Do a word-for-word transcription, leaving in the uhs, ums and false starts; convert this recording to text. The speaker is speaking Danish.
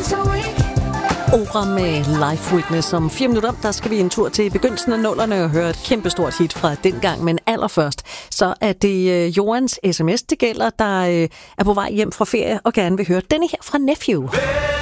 Ora med Life Witness. Om fire minutter, der skal vi en tur til begyndelsen af nullerne og høre et kæmpestort hit fra dengang. Men allerførst, så er det Jorans sms, det gælder, der er på vej hjem fra ferie og gerne vil høre denne her fra Nephew.